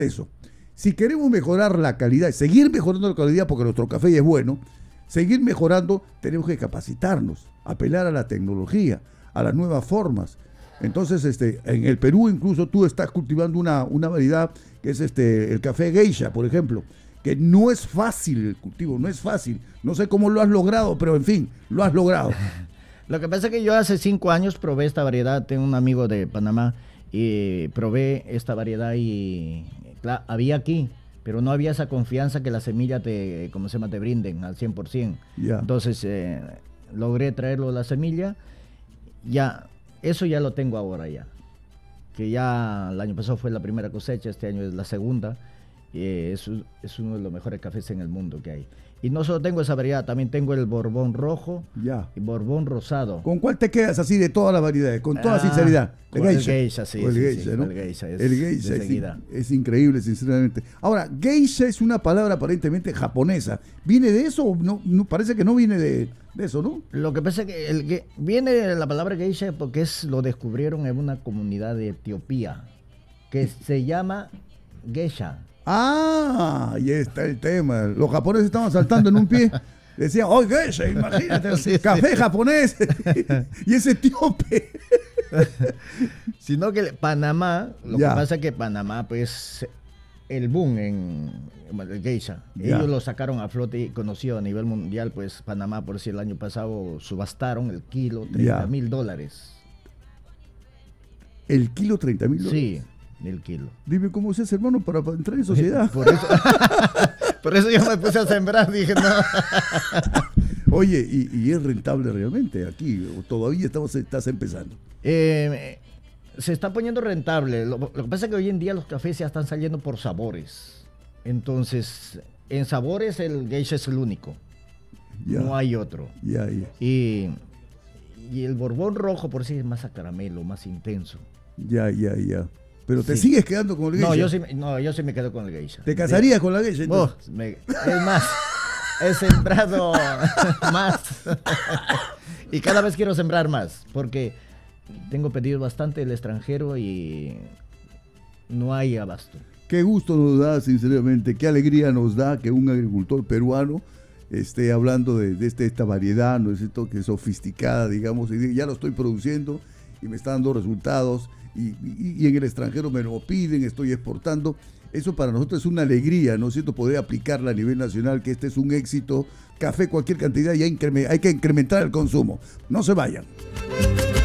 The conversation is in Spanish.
Eso. Si queremos mejorar la calidad, seguir mejorando la calidad porque nuestro café es bueno, seguir mejorando, tenemos que capacitarnos, apelar a la tecnología, a las nuevas formas. Entonces, en el Perú incluso tú estás cultivando una variedad que es el café geisha, por ejemplo, que no es fácil el cultivo, no es fácil. No sé cómo lo has logrado, pero en fin, lo has logrado. Lo que pasa es que yo hace 5 años probé esta variedad, tengo un amigo de Panamá, y probé esta variedad y claro, había aquí, pero no había esa confianza que la semilla te brinden al 100%. Yeah. Entonces logré traerlo la semilla, ya, eso ya lo tengo ahora ya. Que ya el año pasado fue la primera cosecha, este año es la segunda, y es uno de los mejores cafés en el mundo que hay. Y no solo tengo esa variedad, también tengo el Borbón rojo y Borbón rosado. ¿Con cuál te quedas así de todas las variedades? Con toda sinceridad. El geisha, sí. El geisha, ¿no? El geisha es increíble, sinceramente. Ahora, geisha es una palabra aparentemente japonesa. ¿Viene de eso? No, parece que no viene de eso, ¿no? Lo que pasa es que viene de la palabra geisha porque lo descubrieron en una comunidad de Etiopía que se llama geisha. Ah, ahí está el tema. Los japoneses estaban saltando en un pie. Decían, oh, geisha, imagínate, sí, café japonés. Y es etíope. Sino que Panamá, lo que pasa es que Panamá, pues, el boom en el geisha, ellos lo sacaron a flote y conocido a nivel mundial, pues Panamá, por decir, el año pasado subastaron el kilo $30,000. ¿El kilo $30,000? Sí. El kilo. Dime cómo es, hermano, para entrar en sociedad. Por eso yo me puse a sembrar, dije no. Oye, ¿y es rentable realmente aquí? ¿O todavía estás empezando? Se está poniendo rentable. Lo que pasa es que hoy en día los cafés ya están saliendo por sabores. Entonces, en sabores el geisha es el único. No hay otro. Y el Borbón rojo, por sí, es más a caramelo, más intenso. Ya. Pero te sigues quedando con el geisha. Yo sí me quedo con el geisha. ¿Te casarías con la geisha? Es más, he sembrado más. Y cada vez quiero sembrar más, porque tengo pedido bastante del extranjero y no hay abasto. Qué gusto nos da, sinceramente, qué alegría nos da que un agricultor peruano esté hablando de esta variedad, ¿no es cierto?, que es sofisticada, digamos, y ya lo estoy produciendo y me está dando resultados. Y en el extranjero me lo piden, estoy exportando. Eso para nosotros es una alegría, ¿no es cierto?, poder aplicarla a nivel nacional, que este es un éxito. Café, cualquier cantidad, y hay que incrementar el consumo. No se vayan.